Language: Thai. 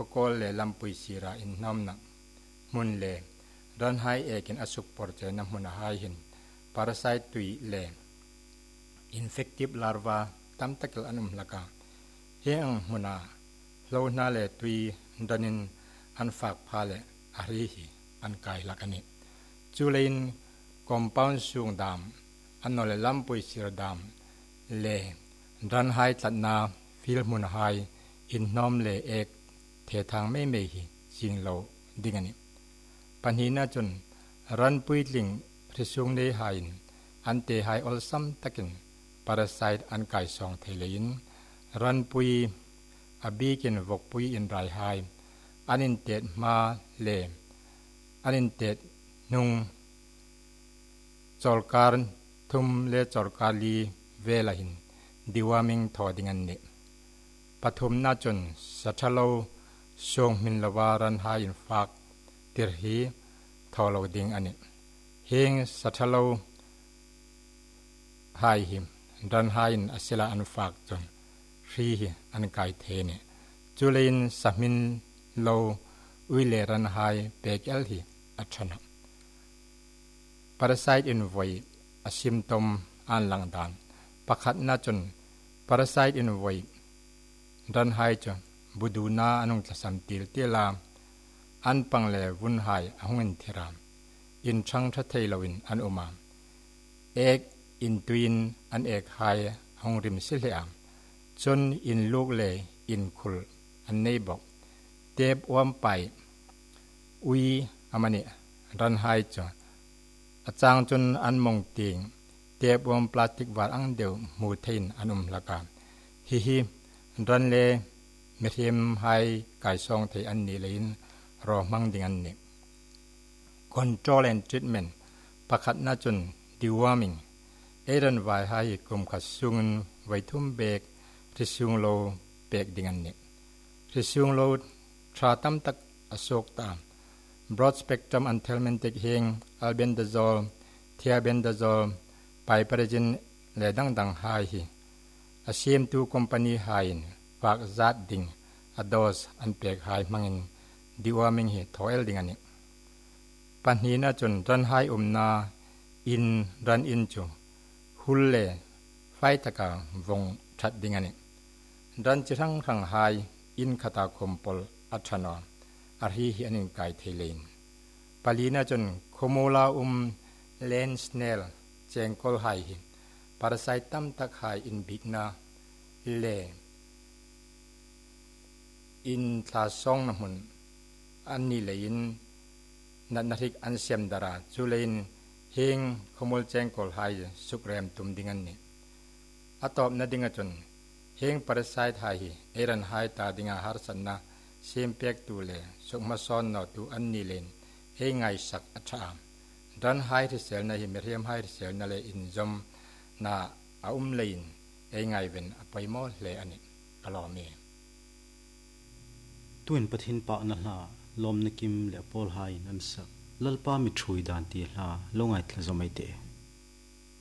กอลเลลัมปุยซีราอินน้ำนักมุนเลรันไฮเอกินอสุกปอร์เจนัมมุนไฮหินปาราไซตุยเลอินเฟกติฟลาร์วาตัมตะเกลอันุมลักาเฮงมุนาโลนาเลตุยดันินอันฝากพาเลอารีฮีอันไกลักอันนี้จูเลนคอมพาวน์ซุงดามอันนอเลลัมปุยซีราดามเลรันไฮตัดนาฟิลมุนไฮอินน้อมเลเอกเททางไม่เมฮีจิงโลดิงันนี้ปัญหาหน้าจนรันปุยลิงริสุงเดหายอันเตหายอลซัมตะกินปาราไซต์อันไก่สองเทเลนรันปุยอบีกินวกปุยอินไรหายอันอินเตดมาเลอันอินเตดนุงจอลการทุมเลจอลการลีเวลาหินดิวามิงทอดิงันนี้ปฐุมนาจนสัชโลชงมินลาวารันหายินฝากติรฮีทอลาวดิงอันนี้เฮงสัชโลหายหิมรันหายินอสิลาอันฝากจนรีฮีอันไกเทเนจุเลนสมินโลอุยเลรันหายเปกเอลฮีอัชนะปาราไซต์อินไวอซิมตอมอันหลังดานปักขัดนาจนปาราไซต์อินไวรันหายจนบุดูนาอนุงทสัมติลเตลาอันปังเลวุนหายอหงอินเทรามอินชังทัตเทลวินอันอุมามเอกอินทวินอันเอกหายหงริมสิเลามจนอินลูกเลอินคุลอันเนบอกเตบอวมไปอุยอามันเนรันหายจนอาจารย์จนอันมงติงเตบอวมพลาสติกวาอังเดียวมูเทนอันอุมละกามฮิรันเลเมเทียมไฮไก่ซองเทอันนี้เลยรอมังดิงันนี้ Control and Treatment ประคัดน่าจนดิวามิงเอรันไวไฮกลุ่มขัดซุงไวทุ่มเบกริซุงโลเบกดิงันนี้ริซุงโลทราตัมตักอโศกตาม Broad Spectrum Anthelmintic เฮงอัลเบนดาโซลเทียเบนดาโซลไปประจินและดังไฮฮีอาเซียมตูคอมพานีไฮน์ฝากจัดดิ่งอดอสอันเปียกไฮมังอินดิวามิงเหทอเอลดิ่งอันนี้ปัญหาหน้าจนรันไฮนาอินรันอินจูฮุลเลไฟตะกาวงชัดดิ่งอันนี้รันจิรังรังไฮอินคาตาคมปอลอัชนออารีฮิอันนินไกเทเลนปาลีหน้าจนโคโมลาเลนสเนลเจงโกลไฮฮิปาราไซตัมตักไฮอินบิกนาเลอินทาซองนมุนอันนี้เลยอินนัดนาริกอันเซียมดาราจูเลนเฮงขโมลเจงโกลไฮสุกแรมตุมดิงันนี้อัตอบนาดิงจนเฮงปาราไซต์ไฮเอรันไฮตาดิงาฮาร์สันนาเซียมเปียกตูเลสุกมาซอนนอตูอันนี้เลนเฮงไงสักอัชามดันไฮที่เซลนาฮิเมเรียมไฮที่เซลนาเลอินจอมนาอาเลนเฮงไงเวนอภัยมอเลอันนี้กลอเมตุนปะทินปะนั่นล่ะลมนกิมเลปอลไฮนันสักลลปามิทรุยดานตีล่ะลงไอทลซอมไอเต